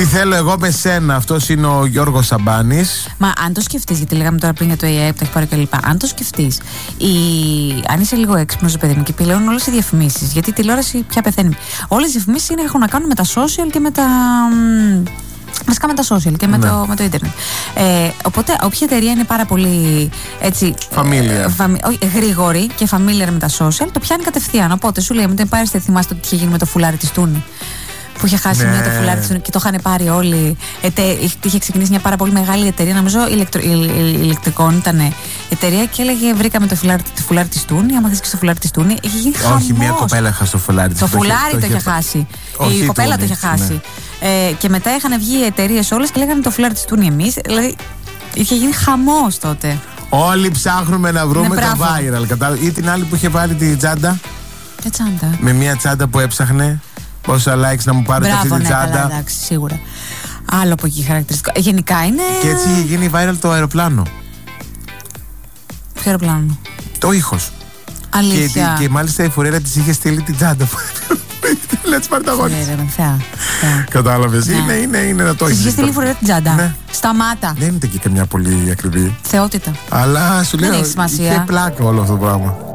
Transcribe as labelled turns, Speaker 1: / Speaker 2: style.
Speaker 1: Τι θέλω εγώ με σένα, αυτός είναι ο Γιώργος Σαμπάνης.
Speaker 2: Μα αν το σκεφτείς, γιατί λέγαμε τώρα πριν για το AI που τα έχει πάρει και λοιπά. Αν το σκεφτείς, αν είσαι λίγο έξυπνος, παιδί μου, και πλέον όλες οι διαφημίσεις, γιατί η τηλεόραση πια πεθαίνει. Όλες οι διαφημίσεις έχουν να κάνουν με τα social και με τα. Βασικά με τα social και με το ίντερνετ. Οπότε, όποια εταιρεία είναι πάρα πολύ έτσι. Γρήγορη και familiar με τα social, το πιάνει κατευθείαν. Οπότε σου λέει: μην πάρει, θυμάστε ότι είχε γίνει με το φουλάρι της Τούνη. Που είχε χάσει μία το φουλάρι της Τούνη και το είχαν πάρει όλοι. Είχε ξεκινήσει μια πάρα πολύ μεγάλη εταιρεία, νομίζω ηλεκτρικών ήταν εταιρεία, και έλεγε: βρήκαμε το φουλάρι της Τούνη. Άμα θες και στο φουλάρι της Τούνη, είχε γίνει χαμός.
Speaker 1: Όχι, μία κοπέλα έχασε το φουλάρι της.
Speaker 2: Το φουλάρι το είχε χάσει. Η κοπέλα το είχε χάσει. Και μετά είχαν βγει οι εταιρείες όλες και λέγανε το φουλάρι της Τούνη εμείς. Δηλαδή είχε γίνει χαμός τότε.
Speaker 1: Όλοι ψάχνουμε να βρούμε το viral. Ή την άλλη που είχε βάλει τη τσάντα.
Speaker 2: Τι τσάντα?
Speaker 1: Με μια τσάντα που έψαχνε. Πόσα likes να μου πάρετε αυτή τη τσάντα.
Speaker 2: Καλά, εντάξει, σίγουρα. Άλλο από εκεί χαρακτηριστικό. Γενικά είναι.
Speaker 1: Και έτσι είχε γίνει viral το αεροπλάνο.
Speaker 2: Ποιο αεροπλάνο?
Speaker 1: Το ήχος.
Speaker 2: Αλήθεια.
Speaker 1: Και μάλιστα η φορέρα της είχε στείλει την τσάντα που let's πάρει τα γόνια. Κατάλαβες. Είναι να το έχεις.
Speaker 2: Είχε στείλει η φορέρα την τσάντα. Ναι. Σταμάτα.
Speaker 1: Δεν είναι και καμιά πολύ ακριβή.
Speaker 2: Θεότητα.
Speaker 1: Αλλά σου λέω, είχε πλάκα όλο αυτό το πράγμα.